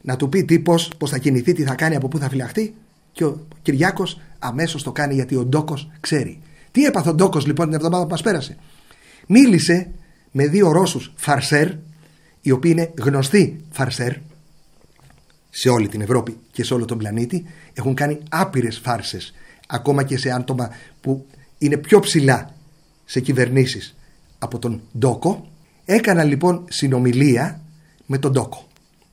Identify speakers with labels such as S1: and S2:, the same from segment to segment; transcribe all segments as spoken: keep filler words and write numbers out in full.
S1: να του πει τύπος πώς θα κινηθεί, τι θα κάνει, από πού θα φυλαχτεί. Και ο Κυριάκος αμέσως το κάνει, γιατί ο Ντόκος ξέρει. Τι έπαθε ο Ντόκος λοιπόν την εβδομάδα που μας πέρασε? Μίλησε με δύο Ρώσους φαρσέρ, οι οποίοι είναι γνωστοί φαρσέρ σε όλη την Ευρώπη και σε όλο τον πλανήτη. Έχουν κάνει άπειρες φάρσες, ακόμα και σε άτομα που είναι πιο ψηλά σε κυβερνήσεις από τον Ντόκο. Έκανα λοιπόν συνομιλία με τον Ντόκο.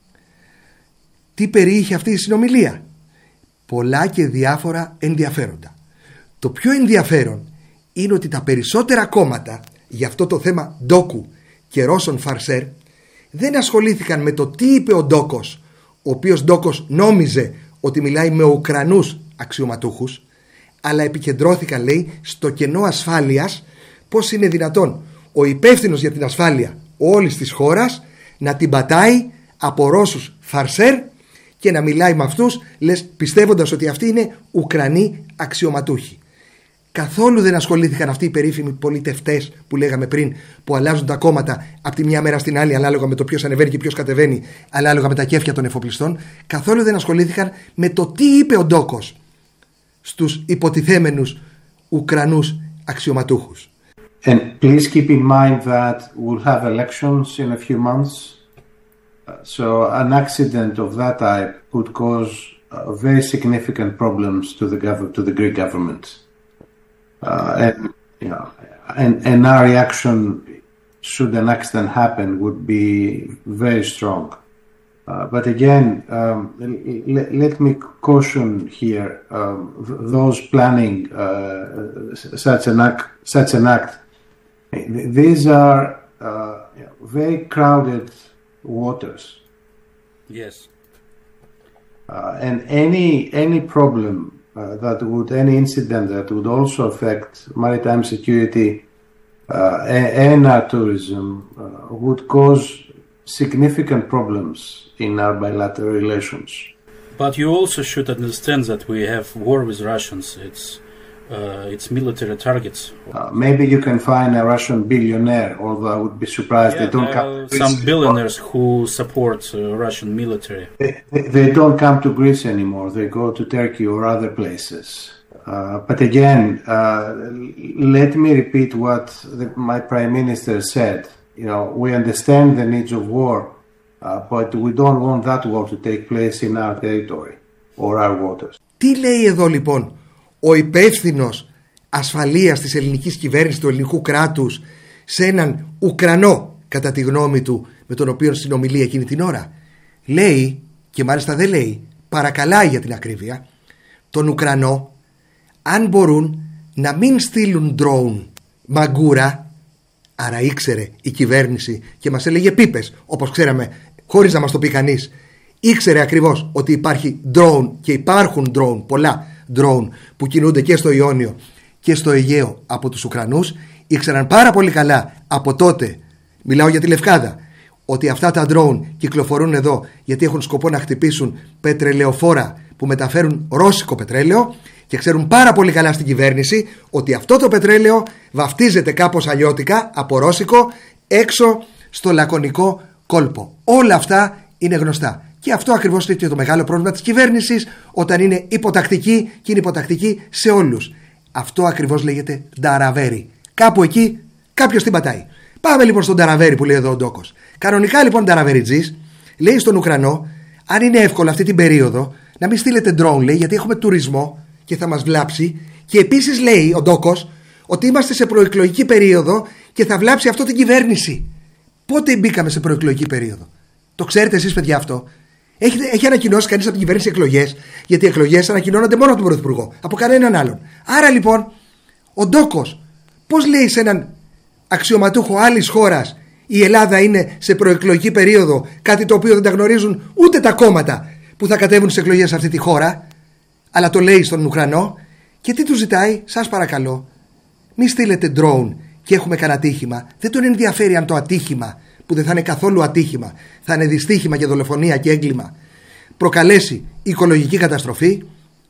S1: Τι περιείχε αυτή η συνομιλία? Πολλά και διάφορα ενδιαφέροντα. Το πιο ενδιαφέρον είναι ότι τα περισσότερα κόμματα για αυτό το θέμα Ντόκου και Ρώσων φαρσέρ δεν ασχολήθηκαν με το τι είπε ο Ντόκος, ο οποίος Ντόκος νόμιζε ότι μιλάει με Ουκρανούς αξιωματούχους, αλλά επικεντρώθηκαν, λέει, στο κενό ασφάλειας, πώς είναι δυνατόν ο υπεύθυνος για την ασφάλεια όλης της χώρας να την πατάει από Ρώσους φαρσέρ και να μιλάει με αυτούς, λες, πιστεύοντας ότι αυτοί είναι Ουκρανοί αξιωματούχοι. Καθόλου δεν ασχολήθηκαν αυτοί οι περίφημοι πολιτευτές που λέγαμε πριν, που αλλάζουν τα κόμματα από τη μια μέρα στην άλλη, ανάλογα με το ποιος ανεβαίνει και ποιος κατεβαίνει, ανάλογα με τα κέφια των εφοπλιστών. Καθόλου δεν ασχολήθηκαν με το τι είπε ο Ντόκος στους υποτιθέμενους Ουκρανούς αξιωματούχους.
S2: And please keep in mind that we'll have elections in a few months. So an accident of that type could cause uh, very significant problems to the gov- to the Greek government. Uh, and, you know, and, and our reaction, should an accident happen, would be very strong. Uh, but again, um, l- let me caution here um, those planning uh, such an act. Such an act. These are uh, very crowded waters.
S3: Yes.
S2: Uh, and any any problem uh, that would, any incident that would also affect maritime security uh, and, and our tourism uh, would cause significant problems in our bilateral relations.
S3: But you also should understand that we have war with Russians. It's uh, it's military targets.
S2: Uh, maybe you can find a Russian billionaire, although I would be surprised
S3: Yeah,
S2: they don't
S3: there
S2: come.
S3: are some billionaires who support uh, Russian military.
S2: They, they, they don't come to Greece anymore. They go to Turkey or other places. Uh, but again, uh, let me repeat what the, my Prime Minister said. You know, we understand the needs of war, uh, but we don't want that war to take place in our territory or our waters.
S1: Τι λέει εδώ λοιπόν ο υπεύθυνος ασφαλείας της ελληνικής κυβέρνησης, του ελληνικού κράτους, σε έναν Ουκρανό, κατά τη γνώμη του, με τον οποίο συνομιλεί εκείνη την ώρα? Λέει, και μάλιστα δεν λέει, παρακαλάει για την ακρίβεια, τον Ουκρανό αν μπορούν να μην στείλουν drone μαγκούρα. Άρα ήξερε η κυβέρνηση και μας έλεγε πίπες, όπως ξέραμε, χωρίς να μας το πει κανείς. Ήξερε ακριβώς ότι υπάρχει drone και υπάρχουν drone, πολλά drone που κινούνται και στο Ιόνιο και στο Αιγαίο από τους Ουκρανούς. Ήξεραν πάρα πολύ καλά από τότε, μιλάω για τη Λευκάδα, ότι αυτά τα drone κυκλοφορούν εδώ γιατί έχουν σκοπό να χτυπήσουν πετρελαιοφόρα που μεταφέρουν ρώσικο πετρέλαιο, και ξέρουν πάρα πολύ καλά στην κυβέρνηση ότι αυτό το πετρέλαιο βαφτίζεται κάπως αλλιώτικα από ρώσικο έξω στο λακωνικό κόλπο. Όλα αυτά είναι γνωστά. Και αυτό ακριβώς είναι και το μεγάλο πρόβλημα της κυβέρνησης, όταν είναι υποτακτική, και είναι υποτακτική σε όλους. Αυτό ακριβώς λέγεται νταραβέρι. Κάπου εκεί κάποιος την πατάει. Πάμε λοιπόν στον νταραβέρι που λέει εδώ ο Ντόκος. Κανονικά λοιπόν νταραβεριτζής λέει στον Ουκρανό, αν είναι εύκολο αυτή την περίοδο να μην στείλετε drone, λέει, γιατί έχουμε τουρισμό και θα μας βλάψει. Και επίσης λέει ο Ντόκος ότι είμαστε σε προεκλογική περίοδο και θα βλάψει αυτό την κυβέρνηση. Πότε μπήκαμε σε προεκλογική περίοδο? Το ξέρετε εσείς, παιδιά, αυτό? Έχει, έχει ανακοινώσει κανείς από την κυβέρνηση εκλογές? Γιατί οι εκλογές ανακοινώνονται μόνο από τον Πρωθυπουργό, από κανέναν άλλον. Άρα λοιπόν ο Ντόκος πώς λέει σε έναν αξιωματούχο άλλης χώρας η Ελλάδα είναι σε προεκλογική περίοδο, κάτι το οποίο δεν τα γνωρίζουν ούτε τα κόμματα που θα κατέβουν στις εκλογές σε αυτή τη χώρα, αλλά το λέει στον Ουκρανό? Και τι του ζητάει? Σας παρακαλώ, μη στείλετε drone και έχουμε κανένα ατύχημα. Δεν τον ενδιαφέρει αν το ατύχημα, που δεν θα είναι καθόλου ατύχημα, θα είναι δυστύχημα και δολοφονία και έγκλημα, προκαλέσει οικολογική καταστροφή,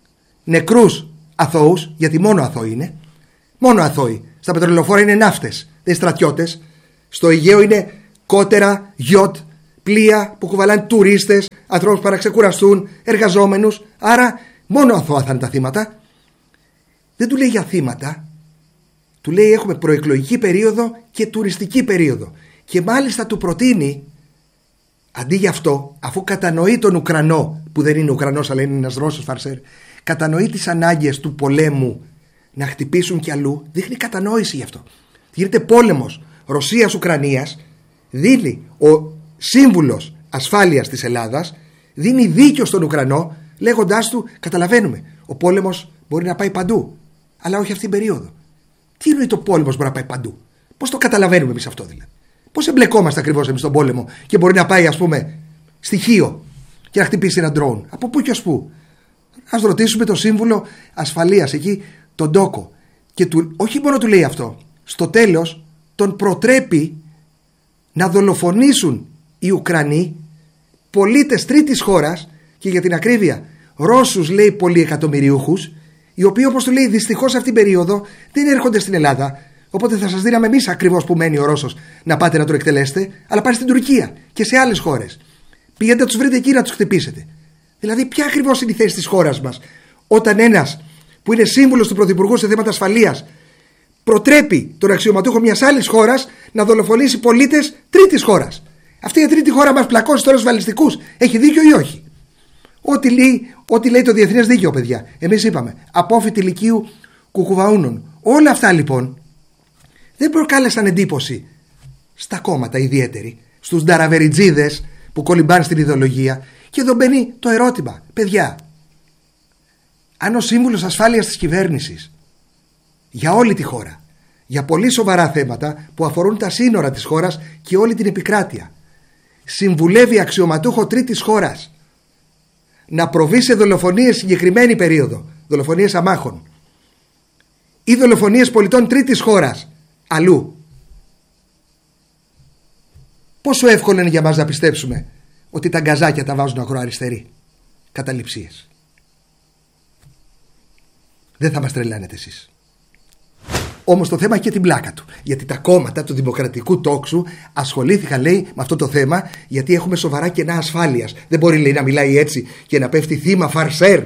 S1: νεκρούς αθώους, γιατί μόνο αθώοι είναι, μόνο αθώοι. Στα πετρελαιοφόρα είναι ναύτες, δεν είναι στρατιώτες. Στο Αιγαίο είναι κότερα, γιότ, πλοία που κουβαλάνε τουρίστες ανθρώπους που να ξεκουραστούν, εργαζόμενους. Άρα μόνο αθώα θα είναι τα θύματα. Δεν του λέει για θύματα. Του λέει έχουμε προεκλογική περίοδο και τουριστική περίοδο. Και μάλιστα του προτείνει, αντί για αυτό, αφού κατανοεί τον Ουκρανό, που δεν είναι Ουκρανός αλλά είναι ένας Ρώσος φαρσέρ, κατανοεί τις ανάγκες του πολέμου να χτυπήσουν κι αλλού, δείχνει κατανόηση γι' αυτό. Γίνεται πόλεμος Ρωσίας-Ουκρανίας, δίνει ο σύμβουλος ασφάλειας της Ελλάδας, δίνει δίκιο στον Ουκρανό, λέγοντάς του, καταλαβαίνουμε, ο πόλεμος μπορεί να πάει παντού, αλλά όχι αυτήν την περίοδο. Τι εννοεί το πόλεμος μπορεί να πάει παντού? Πώς το καταλαβαίνουμε εμείς αυτό δηλαδή? Πώς εμπλεκόμαστε ακριβώς εμείς στον πόλεμο και μπορεί να πάει, ας πούμε, στοιχείο και να χτυπήσει ένα ντρόουν? Από πού και ως πού? Ας ρωτήσουμε τον σύμβουλο ασφαλείας εκεί, τον Ντόκο. Και του, όχι μόνο του λέει αυτό, στο τέλος τον προτρέπει να δολοφονήσουν οι Ουκρανοί πολίτες τρίτης χώρας, και για την ακρίβεια Ρώσους, λέει, πολυεκατομμυριούχους, οι οποίοι, όπως του λέει, δυστυχώς αυτήν την περίοδο δεν έρχονται στην Ελλάδα. Οπότε θα σας δίναμε εμείς ακριβώς που μένει ο Ρώσος να πάτε να το εκτελέσετε, αλλά πάνε στην Τουρκία και σε άλλες χώρες. Πηγαίνετε να τους βρείτε εκεί να τους χτυπήσετε. Δηλαδή, ποια ακριβώς είναι η θέση της χώρας μας όταν ένας που είναι σύμβουλος του Πρωθυπουργού σε θέματα ασφαλείας προτρέπει τον αξιωματούχο μιας άλλης χώρας να δολοφονήσει πολίτες τρίτης χώρας? Αυτή η τρίτη χώρα μας πλακώσει τώρα ασφαλιστικούς. Έχει δίκιο ή όχι? Ό,τι λέει, ό,τι λέει το διεθνές δίκαιο, παιδιά. Εμείς είπαμε απόφοιτη λυκείου κουκουβαούνων. Όλα αυτά λοιπόν δεν προκάλεσαν εντύπωση στα κόμματα ιδιαίτερη, στους νταραβεριτζίδες που κολυμπάνε στην ιδεολογία. Και εδώ μπαίνει το ερώτημα, παιδιά, αν ο σύμβουλος ασφάλειας της κυβέρνησης για όλη τη χώρα, για πολύ σοβαρά θέματα που αφορούν τα σύνορα της χώρας και όλη την επικράτεια, συμβουλεύει αξιωματούχο τρίτης χώρας να προβεί σε δολοφονίες συγκεκριμένη περίοδο, δολοφονίες αμάχων ή δολοφονίες πολιτών τρίτης χώρας αλλού, πόσο εύκολο είναι για μας να πιστέψουμε ότι τα γκαζάκια τα βάζουν ακροαριστεροί? Καταληψίες. Δεν θα μας τρελάνετε εσείς. Όμως το θέμα έχει και την πλάκα του. Γιατί τα κόμματα του δημοκρατικού τόξου ασχολήθηκαν, λέει, με αυτό το θέμα, γιατί έχουμε σοβαρά κενά ασφάλειας. Δεν μπορεί, λέει, να μιλάει έτσι και να πέφτει θύμα φαρσέρ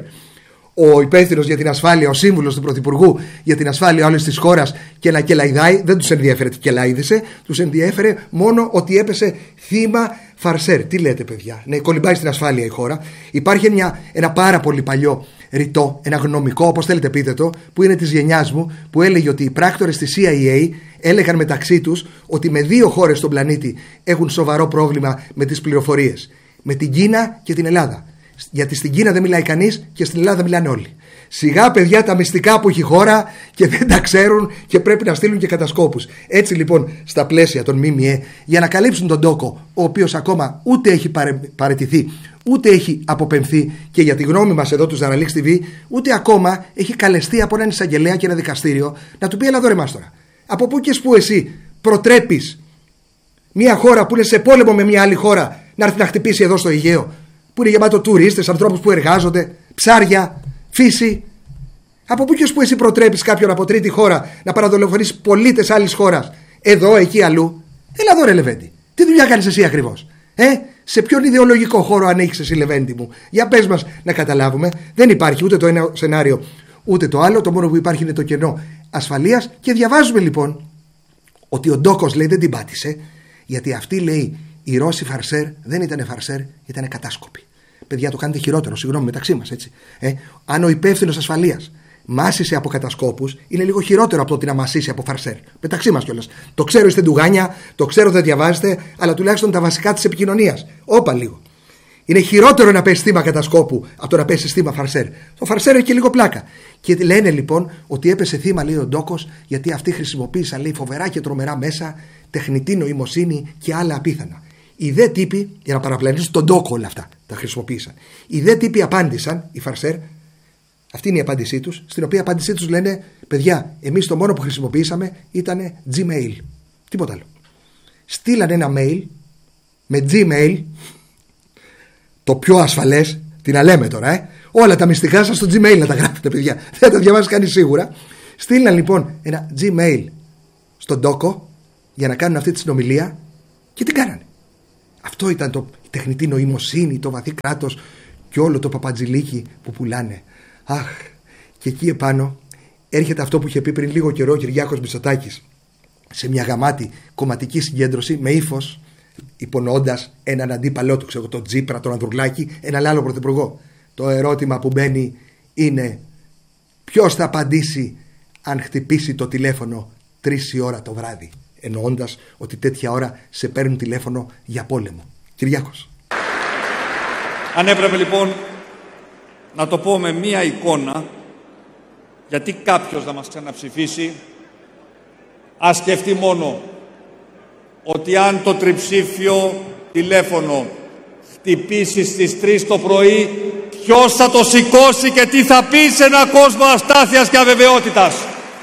S1: ο υπεύθυνος για την ασφάλεια, ο σύμβουλος του Πρωθυπουργού για την ασφάλεια όλης της χώρας και να κελαϊδάει. Δεν τους ενδιαφέρε τι κελάιδησε, τους ενδιαφέρε μόνο ότι έπεσε θύμα φαρσέρ. Τι λέτε, παιδιά? Ναι, κολυμπάει στην ασφάλεια η χώρα. Υπάρχει μια, ένα πάρα πολύ παλιό ρητό, ένα γνωμικό, όπως θέλετε πείτε το, που είναι της γενιάς μου, που έλεγε ότι οι πράκτορες της σι άι έι έλεγαν μεταξύ τους ότι με δύο χώρες στον πλανήτη έχουν σοβαρό πρόβλημα με τις πληροφορίες. Με την Κίνα και την Ελλάδα. Γιατί στην Κίνα δεν μιλάει κανείς και στην Ελλάδα μιλάνε όλοι. Σιγά, παιδιά, τα μυστικά που έχει η χώρα και δεν τα ξέρουν και πρέπει να στείλουν και κατασκόπους. Έτσι λοιπόν, στα πλαίσια των ΜΜΕ, για να καλύψουν τον Ντόκο, ο οποίος ακόμα ούτε έχει παρε... παραιτηθεί, ούτε έχει αποπεμφθεί, και για τη γνώμη μας εδώ του Ζαραλίξ τι βι, ούτε ακόμα έχει καλεστεί από έναν εισαγγελέα και ένα δικαστήριο να του πει: έλα εδώ ρε μάστορα, από πού και σπού εσύ προτρέπεις μια χώρα που είναι σε πόλεμο με μια άλλη χώρα να έρθει να χτυπήσει εδώ στο Αιγαίο, που είναι γεμάτο τουρίστες, ανθρώπους που εργάζονται, ψάρια, φύση? Από πού και ως πού εσύ προτρέπεις κάποιον από τρίτη χώρα να παραδολοφονήσει πολίτες άλλης χώρας, εδώ, εκεί, αλλού? Έλα εδώ ρε Λεβέντη, τι δουλειά κάνεις εσύ ακριβώς? Ε, σε ποιον ιδεολογικό χώρο ανήκεις εσύ, Λεβέντη μου? Για πες μας να καταλάβουμε. Δεν υπάρχει ούτε το ένα σενάριο ούτε το άλλο. Το μόνο που υπάρχει είναι το κενό ασφαλείας. Και διαβάζουμε λοιπόν ότι ο Ντόκος, λέει, δεν την πάτησε, γιατί αυτή, λέει, οι Ρώσοι φαρσέρ δεν ήταν φαρσέρ, ήταν κατάσκοποι. Παιδιά, το κάνετε χειρότερο, συγγνώμη, μεταξύ μας, έτσι. Ε, αν ο υπεύθυνος ασφαλείας μάσησε από κατασκόπους, είναι λίγο χειρότερο από το ότι να μασίσει από φαρσέρ. Μεταξύ μας κιόλας. Το ξέρω, είστε ντουγάνια, το ξέρω, δεν διαβάζετε, αλλά τουλάχιστον τα βασικά της επικοινωνίας. Όπα λίγο. Είναι χειρότερο να πέσει θύμα κατασκόπου από το να πέσει θύμα φαρσέρ. Το φαρσέρ έχει και λίγο πλάκα. Και λένε λοιπόν ότι έπεσε θύμα, λέει ο Ντόκος, γιατί αυτοί χρησιμοποίησαν, λέει, φοβερά και τρομερά μέσα, τεχνητή νοημοσύνη και άλλα απίθανα. Οι δε τύποι, για να παραπλανήσουν τον Ντόκο, όλα αυτά τα χρησιμοποίησαν. Οι δε τύποι απάντησαν, οι φαρσέρ, αυτή είναι η απάντησή τους, στην οποία απάντησή τους λένε: παιδιά, εμείς το μόνο που χρησιμοποιήσαμε ήταν Gmail. Τίποτα άλλο. Στείλαν ένα mail με Gmail, το πιο ασφαλές, τι να λέμε τώρα, ε? Όλα τα μυστικά σας στο Gmail να τα γράφετε, παιδιά. Δεν τα διαβάζει κανείς σίγουρα. Στείλαν λοιπόν ένα Gmail στον Ντόκο για να κάνουν αυτή τη συνομιλία και τι κάνανε? Αυτό ήταν το, η τεχνητή νοημοσύνη, το βαθύ κράτος και όλο το παπατζηλίκι που πουλάνε. Αχ, και εκεί επάνω έρχεται αυτό που είχε πει πριν λίγο καιρό ο Κυριάκος Μητσοτάκης σε μια γαμάτη κομματική συγκέντρωση με ύφος, υπονοώντας έναν αντίπαλό του, ξέρω, τον Τσίπρα, τον Ανδρουλάκη, έναν άλλο πρωθυπουργό. Το ερώτημα που μπαίνει είναι ποιος θα απαντήσει αν χτυπήσει το τηλέφωνο τρεις η ώρα το βράδυ, εννοώντας ότι τέτοια ώρα σε παίρνουν τηλέφωνο για πόλεμο. Κυριάκος.
S4: Αν έπρεπε λοιπόν να το πω με μία εικόνα, γιατί κάποιος να μας ξαναψηφίσει, ας σκεφτεί μόνο ότι αν το τριψήφιο τηλέφωνο χτυπήσει στις τρεις το πρωί, ποιος θα το σηκώσει και τι θα πει σε έναν κόσμο αστάθειας και αβεβαιότητας.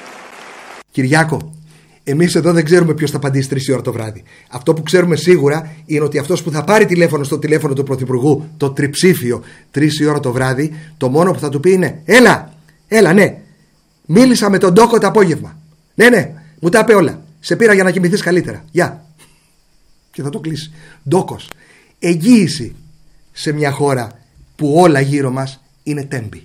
S1: Κυριάκο, εμείς εδώ δεν ξέρουμε ποιος θα απαντήσει τρεις η ώρα το βράδυ. Αυτό που ξέρουμε σίγουρα είναι ότι αυτός που θα πάρει τηλέφωνο στο τηλέφωνο του Πρωθυπουργού, το τριψήφιο, τρεις η ώρα το βράδυ, το μόνο που θα του πει είναι έλα, έλα, ναι, μίλησα με τον Ντόκο το απόγευμα. Ναι, ναι, μου τα είπε όλα. Σε πήρα για να κοιμηθείς καλύτερα. Γεια. Και θα το κλείσει. Ντόκος. Εγγύηση σε μια χώρα που όλα γύρω μας είναι τέμπη.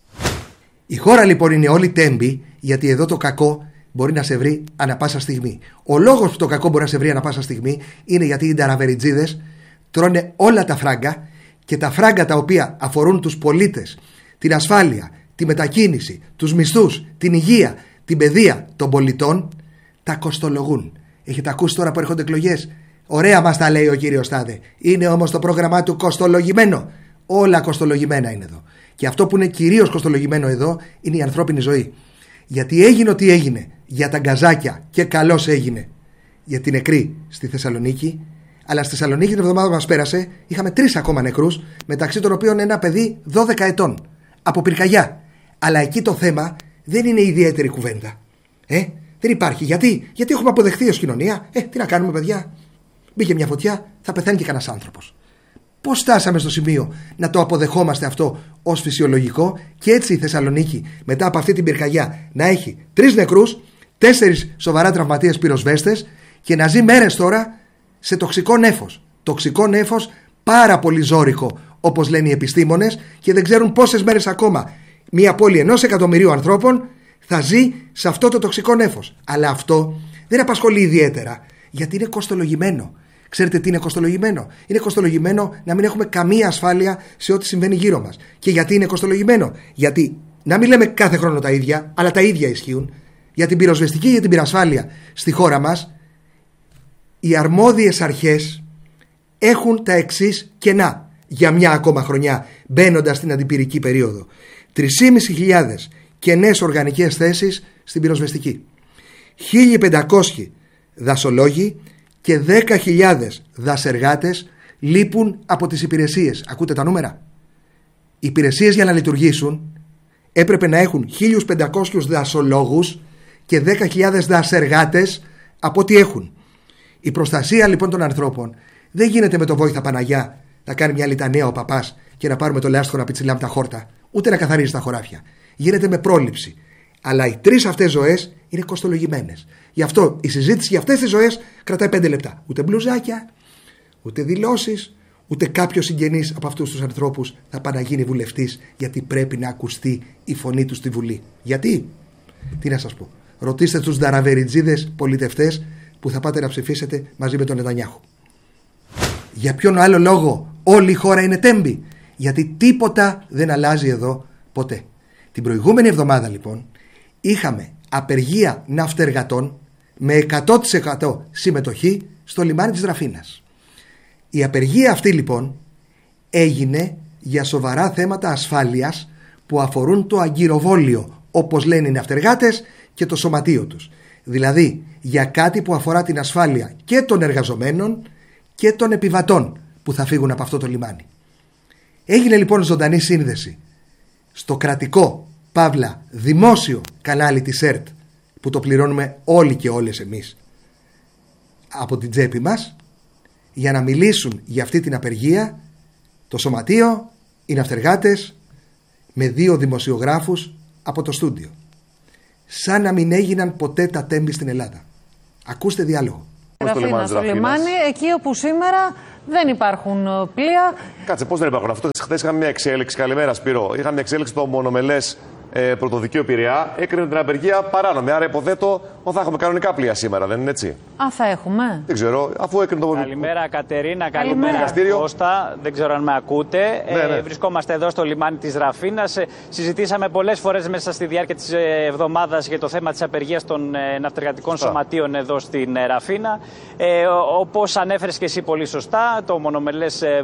S1: Η χώρα λοιπόν είναι όλη τέμπη, γιατί εδώ το κακό μπορεί να σε βρει ανα πάσα στιγμή. Ο λόγος που το κακό μπορεί να σε βρει ανα πάσα στιγμή είναι γιατί οι νταραβεριτζίδες τρώνε όλα τα φράγκα, και τα φράγκα τα οποία αφορούν τους πολίτες, την ασφάλεια, τη μετακίνηση, τους μισθούς, την υγεία, την παιδεία των πολιτών, τα κοστολογούν. Έχετε ακούσει τώρα που έρχονται εκλογές? Ωραία μας τα λέει ο κύριος Τάδε. Είναι όμως το πρόγραμμά του κοστολογημένο. Όλα κοστολογημένα είναι εδώ. Και αυτό που είναι κυρίως κοστολογημένο εδώ είναι η ανθρώπινη ζωή. Γιατί έγινε ό,τι έγινε για τα γκαζάκια, και καλώς έγινε για την νεκρή στη Θεσσαλονίκη, αλλά στη Θεσσαλονίκη την εβδομάδα που μας πέρασε είχαμε τρεις ακόμα νεκρούς, μεταξύ των οποίων ένα παιδί δώδεκα ετών από πυρκαγιά. Αλλά εκεί το θέμα δεν είναι ιδιαίτερη κουβέντα. Ε, δεν υπάρχει. Γιατί, γιατί έχουμε αποδεχθεί ως κοινωνία. Ε, τι να κάνουμε, παιδιά. Μπήκε μια φωτιά, θα πεθάνει και κανένας άνθρωπος. Πώς φτάσαμε στο σημείο να το αποδεχόμαστε αυτό ως φυσιολογικό, και έτσι η Θεσσαλονίκη μετά από αυτή την πυρκαγιά να έχει τρεις νεκρούς, τέσσερις σοβαρά τραυματίες πυροσβέστες, και να ζει μέρες τώρα σε τοξικό νέφος. Τοξικό νέφος πάρα πολύ ζώρικο, όπως λένε οι επιστήμονες, και δεν ξέρουν πόσες μέρες ακόμα μια πόλη ενός εκατομμυρίου ανθρώπων θα ζει σε αυτό το τοξικό νέφος. Αλλά αυτό δεν απασχολεί ιδιαίτερα, γιατί είναι κοστολογημένο. Ξέρετε τι είναι κοστολογημένο? Είναι κοστολογημένο να μην έχουμε καμία ασφάλεια σε ό,τι συμβαίνει γύρω μας. Και γιατί είναι κοστολογημένο? Γιατί, να μην λέμε κάθε χρόνο τα ίδια, αλλά τα ίδια ισχύουν, για την πυροσβεστική, για την πυρασφάλεια στη χώρα μας, οι αρμόδιες αρχές έχουν τα εξής κενά για μια ακόμα χρονιά, μπαίνοντας στην αντιπυρική περίοδο. τρεις χιλιάδες πεντακόσιες κενές οργανικές θέσεις στην πυροσβεστική, χίλια πεντακόσιοι δασολόγοι και δέκα χιλιάδες δασεργάτες λείπουν από τις υπηρεσίες. Ακούτε τα νούμερα? Οι υπηρεσίες για να λειτουργήσουν έπρεπε να έχουν χίλια πεντακόσιους δασολόγους και δέκα χιλιάδες δασεργάτες από ό,τι έχουν. Η προστασία λοιπόν των ανθρώπων δεν γίνεται με το Βόηθα Παναγιά να κάνει μια λιτανία ο παπάς και να πάρουμε το λάστιχο να πιτσιλάμε τα χόρτα, ούτε να καθαρίζει τα χωράφια. Γίνεται με πρόληψη. Αλλά οι τρεις αυτές ζωές είναι κοστολογημένες. Γι' αυτό η συζήτηση για αυτές τις ζωές κρατάει πέντε λεπτά. Ούτε μπλουζάκια, ούτε δηλώσεις, ούτε κάποιος συγγενής από αυτούς τους ανθρώπους θα πάει να γίνει βουλευτής, γιατί πρέπει να ακουστεί η φωνή του στη Βουλή. Γιατί? Τι να σας πω. Ρωτήστε τους νταραβεριτζίδες πολιτευτές που θα πάτε να ψηφίσετε μαζί με τον Νετανιάχου. Για ποιον άλλο λόγο όλη η χώρα είναι τέμπη? Γιατί τίποτα δεν αλλάζει εδώ ποτέ. Την προηγούμενη εβδομάδα λοιπόν είχαμε απεργία ναυτεργατών με εκατό τοις εκατό συμμετοχή στο λιμάνι της Ραφίνας. Η απεργία αυτή λοιπόν έγινε για σοβαρά θέματα ασφάλειας που αφορούν το αγκυροβόλιο, όπως λένε οι ναυτεργάτες, και το σωματείο τους. Δηλαδή για κάτι που αφορά την ασφάλεια και των εργαζομένων και των επιβατών που θα φύγουν από αυτό το λιμάνι. Έγινε λοιπόν ζωντανή σύνδεση στο κρατικό, παύλα δημόσιο κανάλι της ΕΡΤ, που το πληρώνουμε όλοι και όλες εμείς από την τσέπη μας, για να μιλήσουν για αυτή την απεργία το σωματείο, οι ναυτεργάτες, με δύο δημοσιογράφους από το στούντιο. Σαν να μην έγιναν ποτέ τα τέμπη στην Ελλάδα. Ακούστε διάλογο.
S5: Ραφίνα, στο λιμάνι, εκεί όπου σήμερα Δεν υπάρχουν πλοία.
S6: Κάτσε, πώς δεν υπάρχουν. Αυτό χθες είχαμε μια εξέλιξη. Καλημέρα, Σπύρο. Είχαμε μια εξέλιξη στο μονομελές ε, πρωτοδικείο Πειραιά. Έκρινε την απεργία παράνομη. Άρα υποθέτω ότι θα έχουμε κανονικά πλοία σήμερα, δεν είναι έτσι?
S5: Α, θα έχουμε.
S6: Δεν ξέρω, αφού έκρινε το.
S7: Καλημέρα, Κατερίνα. Καλημέρα, καλημέρα Κώστα. Δεν ξέρω αν με ακούτε.
S6: Ναι, ναι.
S7: Ε, βρισκόμαστε εδώ στο λιμάνι της Ραφίνας. Ε, συζητήσαμε πολλές φορές μέσα στη διάρκεια της εβδομάδας για το θέμα της απεργίας των ε, ναυτεργατικών σωστά. σωματείων εδώ στην ε, Ραφίνα. Ε, όπως ανέφερες και εσύ πολύ σωστά, το μονομελές ε,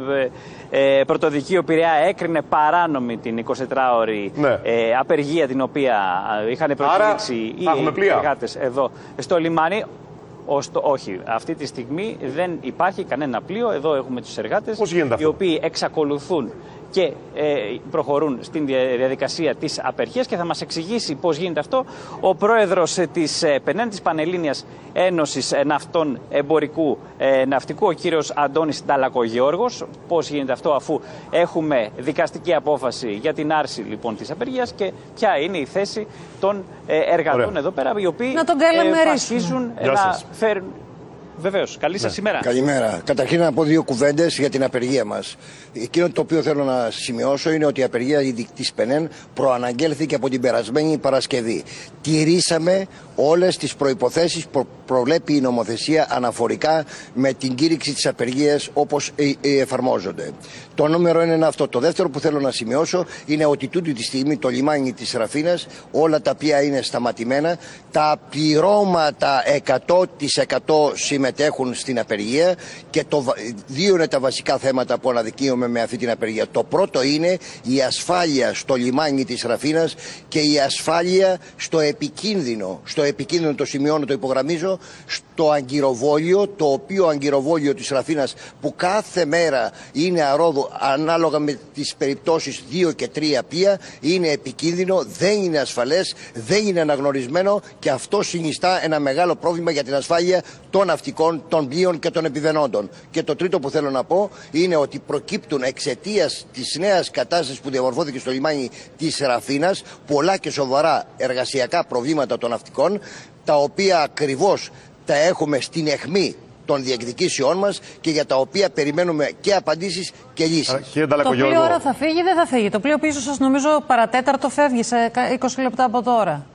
S7: ε, πρωτοδικείο Πειραιά έκρινε παράνομη την εικοσιτετράωρη ναι. ε, απεργία την οποία είχαν προκηρύξει οι εργάτες εδώ στο λιμάνι. Ωστο, όχι, αυτή τη στιγμή δεν υπάρχει κανένα πλοίο. Εδώ έχουμε τους εργάτες οι οποίοι εξακολουθούν και ε, προχωρούν στην διαδικασία της απεργίας και θα μας εξηγήσει πώς γίνεται αυτό ο πρόεδρος της ε, ΠΕΝΕΝ, της Πανελλήνιας Ένωσης Ναυτών Εμπορικού ε, Ναυτικού, ο κύριος Αντώνης Νταλακογιώργος. Πώς γίνεται αυτό αφού έχουμε δικαστική απόφαση για την άρση λοιπόν της απεργίας και ποια είναι η θέση των ε, εργατών Ωραία. εδώ πέρα, οι οποίοι
S5: να τον
S7: ε, βασίζουν να φέρουν. Βεβαίως. Καλή σας ημέρα.
S8: Καλημέρα. Καταρχήν να πω δύο κουβέντες για την απεργία μας. Εκείνο το οποίο θέλω να σημειώσω είναι ότι η απεργία της ΠΕΝΕΝ προαναγγέλθηκε από την περασμένη Παρασκευή. Τηρήσαμε όλες τις προϋποθέσεις που προβλέπει η νομοθεσία αναφορικά με την κήρυξη της απεργίας όπως εφαρμόζονται. Το νούμερο είναι αυτό. Το δεύτερο που θέλω να σημειώσω είναι ότι τούτη τη στιγμή το λιμάνι της Ραφίνας όλα τα οποία είναι σταματημένα, τα πληρώματα εκατό τοις εκατό συμμετέχουν στην απεργία και το, δύο είναι τα βασικά θέματα που αναδεικνύουμε με αυτή την απεργία. Το πρώτο είναι η ασφάλεια στο λιμάνι της Ραφίνας και η ασφάλεια στο επικίνδυνο, στο επικίνδυνο το σημειώνω, το υπογραμμίζω, στο αγκυροβόλιο, το οποίο αγκυροβόλιο της Ραφίνας που κάθε μέρα είναι αρρώδο ανάλογα με τις περιπτώσεις δύο και τρία πλοία, είναι επικίνδυνο, δεν είναι ασφαλές, δεν είναι αναγνωρισμένο και αυτό συνιστά ένα μεγάλο πρόβλημα για την ασφάλεια των ναυτικών, των πλοίων και των επιβενόντων. Και το τρίτο που θέλω να πω είναι ότι προκύπτουν εξαιτίας της νέας κατάστασης που διαμορφώθηκε στο λιμάνι της Ραφίνας πολλά και σοβαρά εργασιακά προβλήματα των ναυτικών, τα οποία ακριβώς τα έχουμε στην αιχμή των διεκδικήσεων μας και για τα οποία περιμένουμε και απαντήσεις και λύσεις.
S5: Το πλοίο ώρα θα φύγει ή δεν θα φύγει? Το πλοίο πίσω σας νομίζω παρατέταρτο φεύγει σε είκοσι λεπτά από τώρα.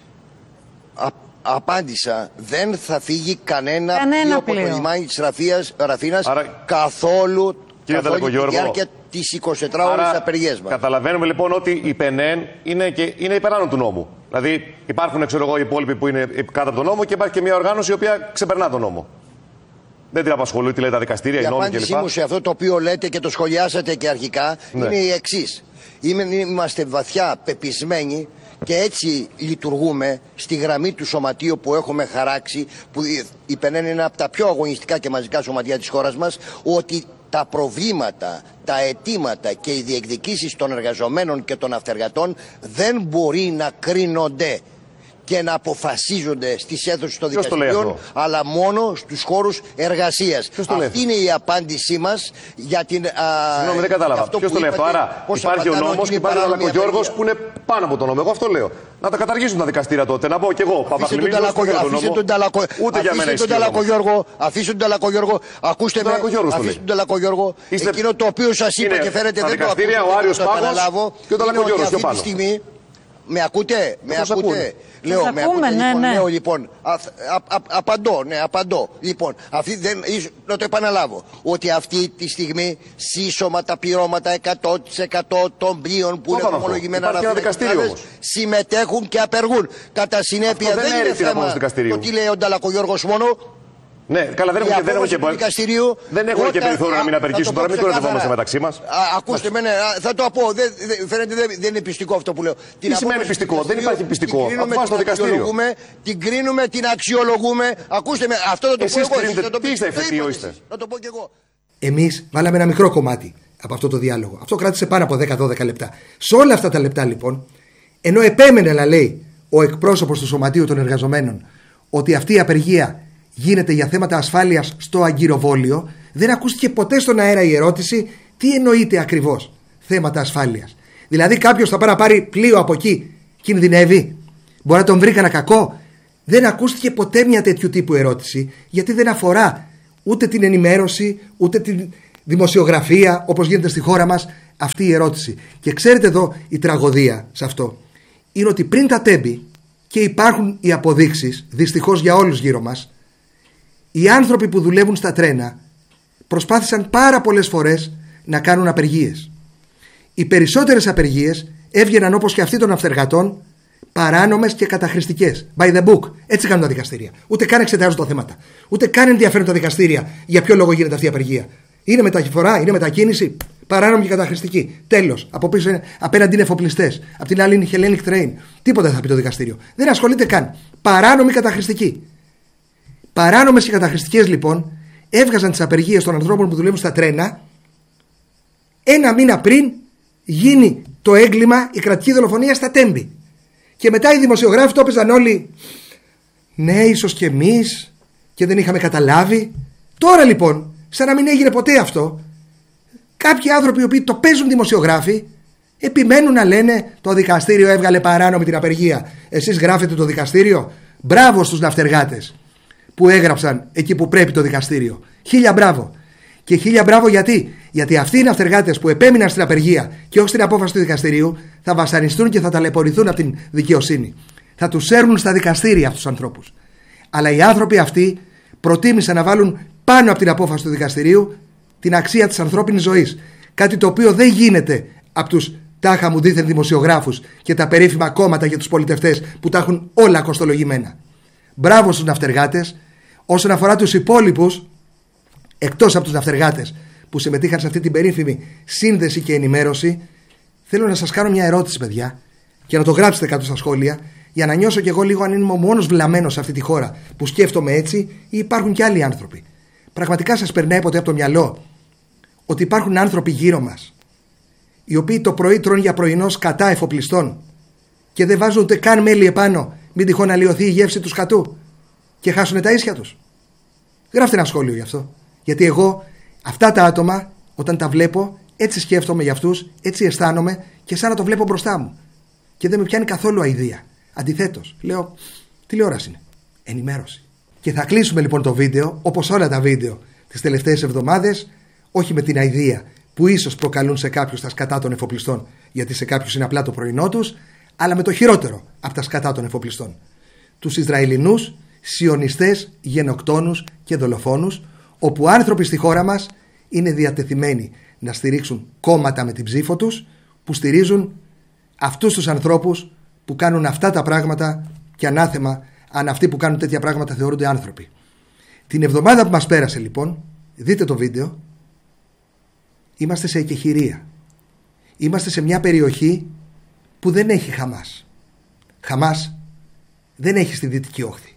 S8: Α, απάντησα, δεν θα φύγει κανένα,
S5: κανένα
S8: πλοίο από το λιμάνι της Ραφίνας Άρα... καθόλου, καθόλου τη διάρκεια της εικοσιτετράωρης απεργίας μας.
S6: Καταλαβαίνουμε λοιπόν ότι η ΠΕΝΕΝ είναι, και, είναι υπεράνω του νόμου. Δηλαδή υπάρχουν ξέρω εγώ, οι υπόλοιποι που είναι κάτω από τον νόμο και υπάρχει και μια οργάνωση η οποία ξεπερνά τον νόμο. Δεν την απασχολεί, τι λέει τα δικαστήρια, οι νόμοι κλπ. Η
S8: απάντησή μου σε αυτό το οποίο λέτε και το σχολιάσατε και αρχικά ναι. είναι η εξής. Είμαστε βαθιά πεπισμένοι και έτσι λειτουργούμε στη γραμμή του σωματείου που έχουμε χαράξει, που η ΠΕΝΕΝ είναι από τα πιο αγωνιστικά και μαζικά σωματεία της χώρας μας, ότι τα προβλήματα, τα αιτήματα και οι διεκδικήσεις των εργαζομένων και των αυτεργατών δεν μπορεί να κρίνονται και να αποφασίζονται στις αίθουσες των δικαστηριών, αλλά μόνο στους χώρους εργασίας. Αυτή είναι η απάντησή μας για την.
S6: Συγγνώμη, δεν κατάλαβα. Ποιος το λέει αυτό? Άρα υπάρχει ο νόμος και υπάρχει ο Νταλακογιώργος που είναι πάνω από τον νόμο. Εγώ αυτό λέω. Να τα καταργήσουν τα δικαστήρια τότε. Να πω κι εγώ.
S8: Παπαχλημίδης, αφήστε τον Νταλακογιώργο. Ούτε για μένα ισχύει. Αφήστε τον Νταλακογιώργο. Ακούστε με. Αφήστε τον Νταλακογιώργο. Εκείνο το οποίο σας είπα και φαίνεται δεν το
S6: ακούω. Και ο Νταλακογιώργος πιο πάνω.
S8: Με ακούτε, με ακούτε. Λέω, με
S5: ακούμε,
S8: ακούτε,
S5: ναι,
S8: λοιπόν,
S5: ναι.
S8: λέω, λοιπόν, α, α, α, απαντώ, ναι, απαντώ. Λοιπόν, αυτή δεν, να το επαναλάβω, ότι αυτή τη στιγμή σύσσωμα τα πληρώματα εκατό τοις εκατό των πλοίων που είναι ομολογημένα να συμμετέχουν και απεργούν. Κατά συνέπεια
S6: αυτό
S8: δεν, δεν είναι θέμα το τι λέει ο Νταλακογιώργος μόνο.
S6: Ναι, καλά, δεν έχουμε, δεν έχουμε και, δεν έχουμε και περιθώριο να μην απεργήσουν. Τώρα μην κοροϊδευόμαστε μεταξύ μας.
S8: Ακούστε με, ναι, θα το πω. Δεν, φαίνεται δεν, δεν είναι πιστικό αυτό που λέω.
S6: Τι σημαίνει πιστικό? Δεν υπάρχει πιστικό. Αφού στο δικαστήριο.
S8: Την κρίνουμε, την αξιολογούμε. Ακούστε με, αυτό θα το πω εγώ.
S6: Τι είστε, εφετείο είστε?
S8: Να το πω κι εγώ.
S1: Εμείς βάλαμε ένα μικρό κομμάτι από αυτό το διάλογο. Αυτό κράτησε πάνω από δέκα με δώδεκα λεπτά. Σε όλα αυτά τα λεπτά λοιπόν, ενώ επέμενε να λέει ο εκπρόσωπος του Σωματείου των Εργαζομένων ότι αυτή η απεργία γίνεται για θέματα ασφάλειας στο αγκυροβόλιο, δεν ακούστηκε ποτέ στον αέρα η ερώτηση τι εννοείται ακριβώς θέματα ασφάλειας. Δηλαδή κάποιος θα πάει να πάρει πλοίο από εκεί, κινδυνεύει, μπορεί να τον βρει κανένα κακό? Δεν ακούστηκε ποτέ μια τέτοιου τύπου ερώτηση, γιατί δεν αφορά ούτε την ενημέρωση, ούτε την δημοσιογραφία όπως γίνεται στη χώρα μας αυτή η ερώτηση. Και ξέρετε εδώ η τραγωδία σε αυτό είναι ότι πριν τα τέμπη, και υπάρχουν οι αποδείξεις δυστυχώς για όλους γύρω μας, οι άνθρωποι που δουλεύουν στα τρένα προσπάθησαν πάρα πολλές φορές να κάνουν απεργίες. Οι περισσότερες απεργίες έβγαιναν, όπως και αυτή των ναυτεργατών, παράνομες και καταχρηστικές. By the book. Έτσι κάνουν τα δικαστήρια. Ούτε καν εξετάζουν τα θέματα. Ούτε καν ενδιαφέρουν τα δικαστήρια για ποιο λόγο γίνεται αυτή η απεργία. Είναι μεταφορά, είναι μετακίνηση, παράνομη και καταχρηστική. Τέλος. Από πίσω είναι, απέναντι είναι εφοπλιστές. Απ' την άλλη είναι η Hellenic Train. Τίποτα δεν θα πει το δικαστήριο. Δεν ασχολείται καν. Παράνομη καταχρηστική. Παράνομες και καταχρηστικές λοιπόν έβγαζαν τις απεργίες των ανθρώπων που δουλεύουν στα τρένα ένα μήνα πριν γίνει το έγκλημα, η κρατική δολοφονία στα τέμπη. Και μετά οι δημοσιογράφοι το έπαιζαν όλοι. Ναι, ίσως και εμείς και δεν είχαμε καταλάβει. Τώρα λοιπόν, σαν να μην έγινε ποτέ αυτό, κάποιοι άνθρωποι οι οποίοι το παίζουν δημοσιογράφοι επιμένουν να λένε το δικαστήριο έβγαλε παράνομη την απεργία. Εσείς γράφετε το δικαστήριο. Μπράβο στους ναυτεργάτες που έγραψαν εκεί που πρέπει το δικαστήριο. Χίλια μπράβο. Και χίλια μπράβο γιατί. Γιατί αυτοί οι ναυτεργάτες που επέμειναν στην απεργία και όχι στην απόφαση του δικαστηρίου θα βασανιστούν και θα ταλαιπωρηθούν από την δικαιοσύνη. Θα τους έρνουν στα δικαστήρια αυτούς τους ανθρώπους. Αλλά οι άνθρωποι αυτοί προτίμησαν να βάλουν πάνω από την απόφαση του δικαστηρίου την αξία της ανθρώπινης ζωής. Κάτι το οποίο δεν γίνεται από τους τάχα μου δίθεν δημοσιογράφους και τα περίφημα κόμματα για τους πολιτευτές που τα έχουν όλα κοστολογημένα. Μπράβο στους ναυτεργάτες. Όσον αφορά τους υπόλοιπους, εκτός από τους ναυτεργάτες που συμμετείχαν σε αυτή την περίφημη σύνδεση και ενημέρωση, θέλω να σας κάνω μια ερώτηση, παιδιά, και να το γράψετε κάτω στα σχόλια, για να νιώσω κι εγώ λίγο αν είμαι ο μόνος βλαμμένος σε αυτή τη χώρα που σκέφτομαι έτσι ή υπάρχουν κι άλλοι άνθρωποι. Πραγματικά σας περνάει ποτέ από το μυαλό ότι υπάρχουν άνθρωποι γύρω μας οι οποίοι το πρωί τρώνε για πρωινό σκατά εφοπλιστών και δεν βάζουν ούτε καν μέλι επάνω, μην τυχόν αλλοιωθεί η γεύση του σκατού και χάσουν τα ίσια τους? Γράφτε ένα σχόλιο γι' αυτό. Γιατί εγώ αυτά τα άτομα όταν τα βλέπω έτσι σκέφτομαι για αυτούς, έτσι αισθάνομαι και σαν να το βλέπω μπροστά μου. Και δεν με πιάνει καθόλου αηδία. Αντιθέτως, λέω τηλεόραση είναι. Ενημέρωση. Και θα κλείσουμε λοιπόν το βίντεο, όπως όλα τα βίντεο τις τελευταίες εβδομάδες, όχι με την αηδία που ίσως προκαλούν σε κάποιους τα σκατά των εφοπλιστών, γιατί σε κάποιους είναι απλά το πρωινό τους, αλλά με το χειρότερο από τα σκατά των εφοπλιστών. Τους Ισραηλινούς σιωνιστές, γενοκτόνους και δολοφόνους, όπου άνθρωποι στη χώρα μας είναι διατεθειμένοι να στηρίξουν κόμματα με την ψήφο τους, που στηρίζουν αυτούς τους ανθρώπους που κάνουν αυτά τα πράγματα, και ανάθεμα αν αυτοί που κάνουν τέτοια πράγματα θεωρούνται άνθρωποι. Την εβδομάδα που μας πέρασε λοιπόν, δείτε το βίντεο, είμαστε σε εκεχηρία. Είμαστε σε μια περιοχή που δεν έχει Χαμάς. Χαμάς δεν έχει στη Δυτική Όχθη.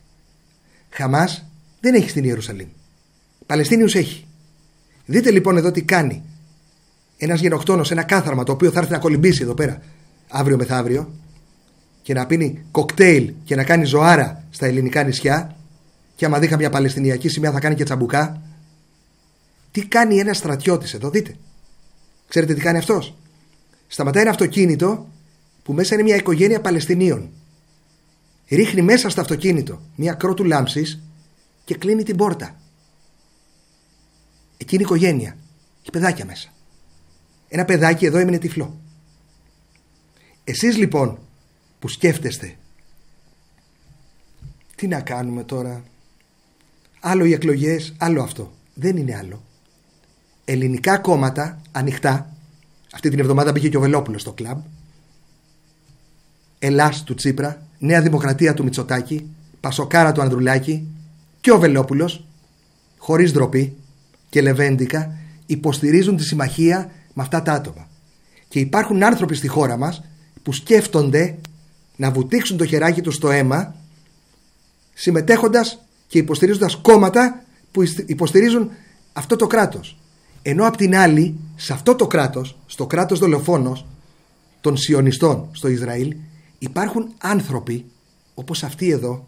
S1: Χαμάς δεν έχει στην Ιερουσαλήμ. Παλαιστίνιους έχει. Δείτε λοιπόν εδώ τι κάνει ένας γενοκτόνος, ένα κάθαρμα το οποίο θα έρθει να κολυμπήσει εδώ πέρα αύριο μεθαύριο και να πίνει κοκτέιλ και να κάνει ζωάρα στα ελληνικά νησιά, και άμα δει καμιά παλαιστινιακή σημαία θα κάνει και τσαμπουκά. Τι κάνει ένας στρατιώτης εδώ, δείτε. Ξέρετε τι κάνει αυτός? Σταματάει ένα αυτοκίνητο που μέσα είναι μια οικογένεια Παλαιστινίων. Ρίχνει μέσα στο αυτοκίνητο μια κρότου λάμψης και κλείνει την πόρτα. Εκείνη η οικογένεια έχει παιδάκια μέσα. Ένα παιδάκι εδώ έμεινε τυφλό. Εσείς λοιπόν που σκέφτεστε τι να κάνουμε τώρα, άλλο οι εκλογές, άλλο αυτό, δεν είναι άλλο. Ελληνικά κόμματα ανοιχτά, αυτή την εβδομάδα μπήκε και ο Βελόπουλος στο κλαμπ, Ελλάς του Τσίπρα, Νέα Δημοκρατία του Μητσοτάκη, Πασοκάρα του Ανδρουλάκη και ο Βελόπουλος, χωρίς ντροπή και λεβέντικα, υποστηρίζουν τη συμμαχία με αυτά τα άτομα. Και υπάρχουν άνθρωποι στη χώρα μας που σκέφτονται να βουτήξουν το χεράκι τους στο αίμα, συμμετέχοντας και υποστηρίζοντας κόμματα που υποστηρίζουν αυτό το κράτος. Ενώ απ' την άλλη, σε αυτό το κράτος, στο κράτος δολοφόνος των σιωνιστών στο Ισραήλ, υπάρχουν άνθρωποι όπως αυτοί εδώ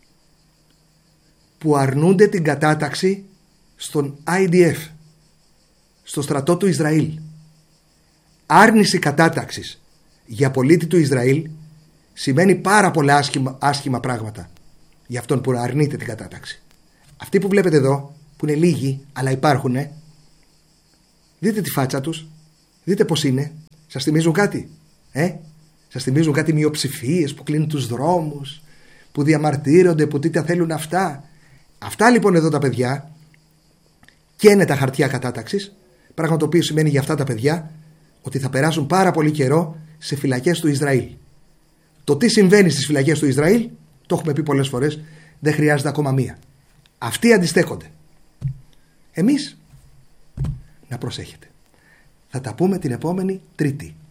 S1: που αρνούνται την κατάταξη στον άι ντι εφ, στο στρατό του Ισραήλ. Άρνηση κατάταξης για πολίτη του Ισραήλ σημαίνει πάρα πολλά άσχημα, άσχημα πράγματα για αυτόν που αρνείται την κατάταξη. Αυτοί που βλέπετε εδώ, που που είναι λίγοι, αλλά υπάρχουν. Δείτε τη φάτσα τους, δείτε πώς είναι. Σας θυμίζουν κάτι? Ε? Σας θυμίζουν κάτι μειοψηφίες που κλείνουν τους δρόμους, που διαμαρτύρονται, που τι θέλουν αυτά? Αυτά λοιπόν εδώ τα παιδιά καίνε τα χαρτιά κατάταξης, πράγμα το οποίο σημαίνει για αυτά τα παιδιά ότι θα περάσουν πάρα πολύ καιρό σε φυλακές του Ισραήλ. Το τι συμβαίνει στις φυλακές του Ισραήλ, το έχουμε πει πολλές φορές, δεν χρειάζεται ακόμα μία. Αυτοί αντιστέκονται. Εμείς να προσέχετε. Θα τα πούμε την επόμενη Τρίτη.